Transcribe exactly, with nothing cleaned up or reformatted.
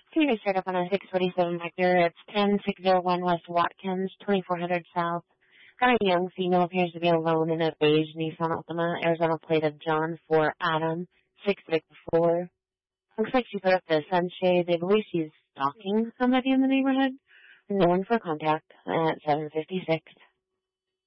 Can you start up on a six forty-seven Vector? It's ten six oh one West Watkins, twenty-four hundred South. Got a young female, appears to be alone in a beige Nissan Altima, Arizona plate of John for Adam, six six four. Looks like she put up the sunshade. They believe she's stalking somebody in the neighborhood. No one for contact at seven fifty-six.